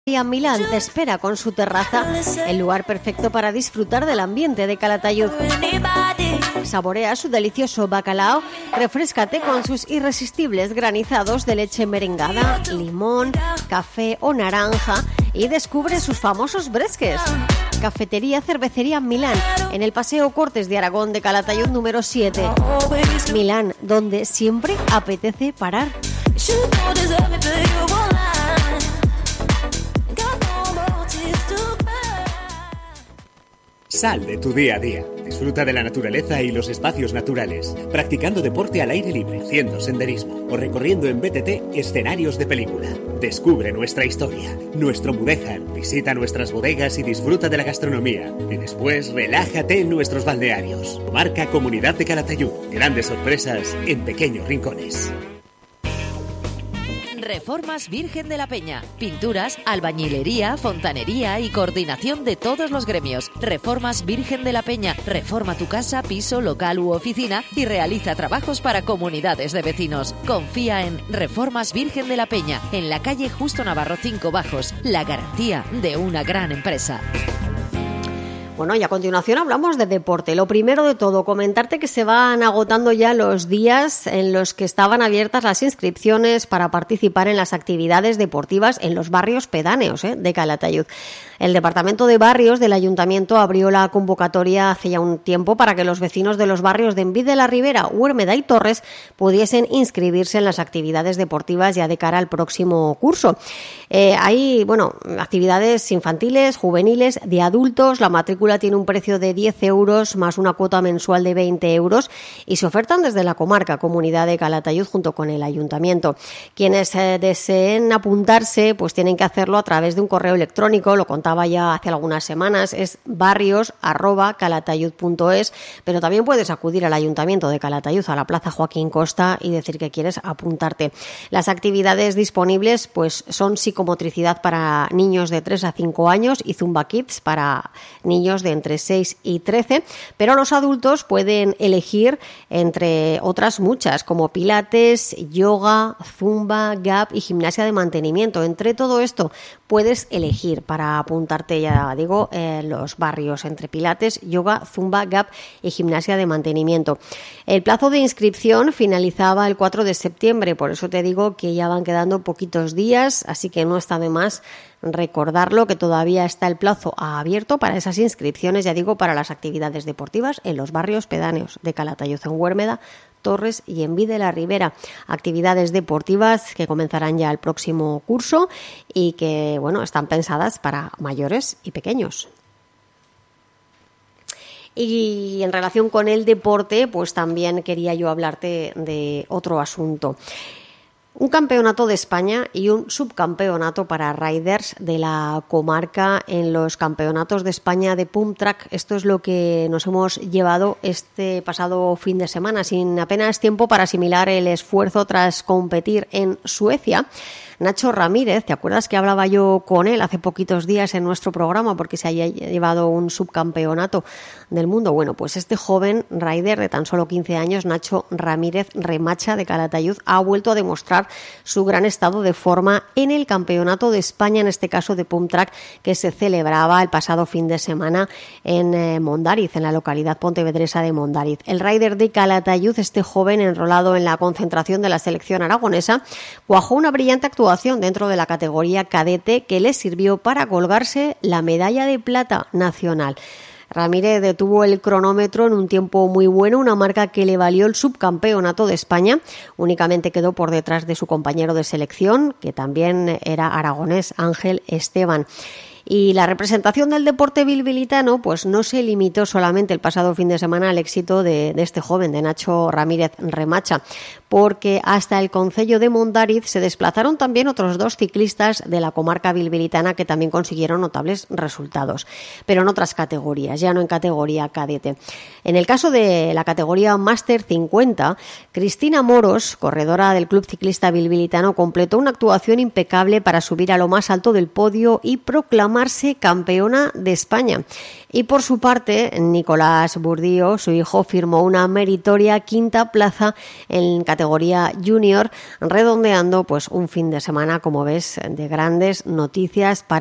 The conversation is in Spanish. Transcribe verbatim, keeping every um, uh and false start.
Milán te espera con su terraza, el lugar perfecto para disfrutar del ambiente de Calatayud. Saborea su delicioso bacalao, refréscate con sus irresistibles granizados de leche merengada, limón, café o naranja y descubre sus famosos bresques. Cafetería Cervecería Milán, en el Paseo Cortes de Aragón de Calatayud número siete. Milán, donde siempre apetece parar. Sal de tu día a día. Disfruta de la naturaleza y los espacios naturales, practicando deporte al aire libre, haciendo senderismo o recorriendo en B T T escenarios de película. Descubre nuestra historia, nuestro Mudéjar, visita nuestras bodegas y disfruta de la gastronomía. Y después relájate en nuestros balnearios. Marca Comunidad de Calatayud. Grandes sorpresas en pequeños rincones. Reformas Virgen de la Peña. Pinturas, albañilería, fontanería y coordinación de todos los gremios. Reformas Virgen de la Peña. Reforma tu casa, piso, local u oficina y realiza trabajos para comunidades de vecinos. Confía en Reformas Virgen de la Peña, en la calle Justo Navarro cinco Bajos. La garantía de una gran empresa. Bueno, y a continuación hablamos de deporte. Lo primero de todo, comentarte que se van agotando ya los días en los que estaban abiertas las inscripciones para participar en las actividades deportivas en los barrios pedáneos ¿eh? de Calatayud. El Departamento de Barrios del Ayuntamiento abrió la convocatoria hace ya un tiempo para que los vecinos de los barrios de Envid de la Ribera, Huérmeda y Torres pudiesen inscribirse en las actividades deportivas ya de cara al próximo curso. Eh, hay, bueno, actividades infantiles, juveniles, de adultos. La matrícula tiene un precio de diez euros más una cuota mensual de veinte euros y se ofertan desde la comarca Comunidad de Calatayud junto con el Ayuntamiento. Quienes eh, deseen apuntarse pues tienen que hacerlo a través de un correo electrónico, lo contaba ya hace algunas semanas, es barrios arroba calatayud punto es, pero también puedes acudir al Ayuntamiento de Calatayud, a la Plaza Joaquín Costa y decir que quieres apuntarte. Las actividades disponibles pues son psicomotricidad para niños de tres a cinco años y Zumba Kids para niños de entre seis y trece, pero los adultos pueden elegir entre otras muchas, como pilates, yoga, zumba, gap y gimnasia de mantenimiento. Entre todo esto puedes elegir para apuntarte, ya digo, en los barrios entre pilates, yoga, zumba, gap y gimnasia de mantenimiento. El plazo de inscripción finalizaba el cuatro de septiembre, por eso te digo que ya van quedando poquitos días, así que no está de más recordarlo, que todavía está el plazo abierto para esas inscripciones, ya digo, para las actividades deportivas en los barrios pedáneos de Calatayud, en Huérmeda, Torres y Envid de la Ribera. Actividades deportivas que comenzarán ya el próximo curso y que, bueno, están pensadas para mayores y pequeños. Y en relación con el deporte, pues también quería yo hablarte de otro asunto. Un campeonato de España y un subcampeonato para riders de la comarca en los campeonatos de España de Pump Track. Esto es lo que nos hemos llevado este pasado fin de semana, sin apenas tiempo para asimilar el esfuerzo tras competir en Suecia. Nacho Ramírez, ¿te acuerdas que hablaba yo con él hace poquitos días en nuestro programa porque se haya llevado un subcampeonato del mundo? Bueno, pues este joven rider de tan solo quince años, Nacho Ramírez Remacha de Calatayud, ha vuelto a demostrar su gran estado de forma en el Campeonato de España, en este caso de Pump Track, que se celebraba el pasado fin de semana en eh, Mondariz, en la localidad pontevedresa de Mondariz. El rider de Calatayud, este joven enrolado en la concentración de la selección aragonesa, cuajó una brillante actuación dentro de la categoría cadete que le sirvió para colgarse la medalla de plata nacional. Ramírez detuvo el cronómetro en un tiempo muy bueno, una marca que le valió el subcampeonato de España. Únicamente quedó por detrás de su compañero de selección, que también era aragonés, Ángel Esteban. Y la representación del deporte bilbilitano pues no se limitó solamente el pasado fin de semana al éxito de, de este joven, de Nacho Ramírez Remacha, porque hasta el concello de Mondariz se desplazaron también otros dos ciclistas de la comarca bilbilitana que también consiguieron notables resultados, pero en otras categorías, ya no en categoría cadete. En el caso de la categoría Máster cincuenta, Cristina Moros, corredora del Club Ciclista Bilbilitano, completó una actuación impecable para subir a lo más alto del podio y proclamar proclamarse campeona de España. Y por su parte, Nicolás Burdío, su hijo, firmó una meritoria quinta plaza en categoría junior, redondeando pues un fin de semana, como ves, de grandes noticias para